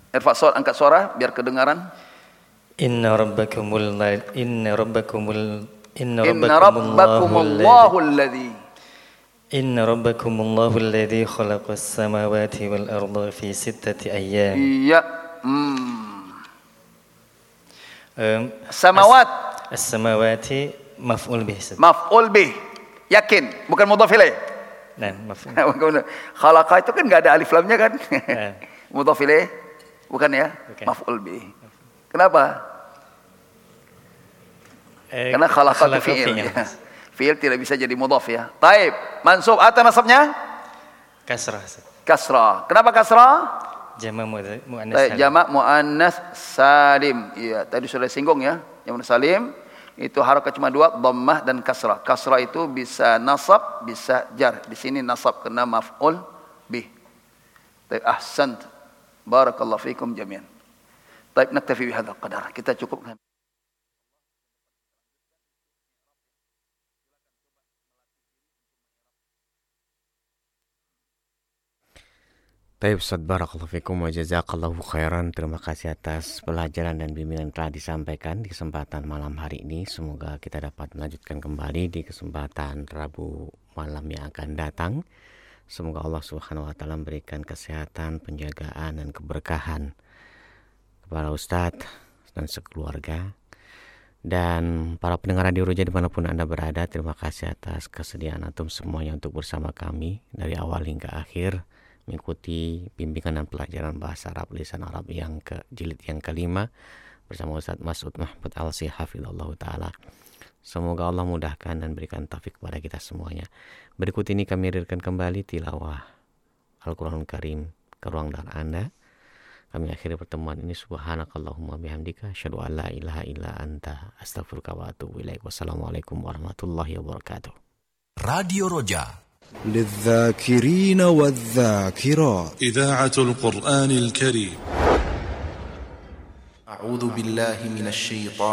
Irfa suara, angkat suara biar kedengaran. Inna rabbakumullahu alladzi Inna rabbakumullahu alladzi khalaqas samawati wal arda fi sittati ayyam. Iya. Samawat. As-samawati maf'ul bih. Maf'ul bih. Yakin, bukan mudhaf ilaih. Nah, maf'ul. Khalaqa itu kan enggak ada alif lamnya kan? Mudhaf ilaih. Bukan ya? Bukan. Maf'ul bih. Kenapa? Karena khalaqa itu fi'il. Ya. Fi'il tidak bisa jadi mudhaf ya. Taib. Mansub atau nasabnya? Kasrah. Kasrah. Kenapa kasrah? Jamak muannas salim. Jamak muannas salim. Iya, tadi sudah singgung ya. Jamak salim itu harakat cuma dua, dhammah dan kasrah. Kasrah itu bisa nasab, bisa jar. Di sini nasab kena maf'ul bih. Taib, ahsant. Barakallahu fikum jami'an. Taib, naktafi bihadzal qadar. Kita cukupkan. Baik Ustaz, barakallahu fikum wa jazakallahu khairan. Terima kasih atas pelajaran dan bimbingan telah disampaikan di kesempatan malam hari ini. Semoga kita dapat melanjutkan kembali di kesempatan Rabu malam yang akan datang. Semoga Allah Subhanahu wa taala memberikan kesehatan, penjagaan dan keberkahan kepada Ustadz dan sekeluarga. Dan para pendengar Radio Roja dimanapun Anda berada, terima kasih atas kesediaan antum semuanya untuk bersama kami dari awal hingga akhir mengikuti bimbingan dan pelajaran bahasa Arab lisan Arab yang jilid yang kelima bersama Ustaz Mas'ud Mahmud Al-Si hafizallahu taala. Semoga Allah mudahkan dan berikan taufik kepada kita semuanya. Berikut ini kami hadirkan kembali tilawah Al-Qur'anul Karim ke ruang dengar Anda. Kami akhiri pertemuan ini. Subhanakallahumma bihamdika asyhadu an la ilaha illa anta astaghfiruka wa atubu ilaik. Wassalamualaikum warahmatullahi wabarakatuh. Radio Roja للذاكرين والذاكرات إذاعة القرآن الكريم. أعوذ بالله من الشيطان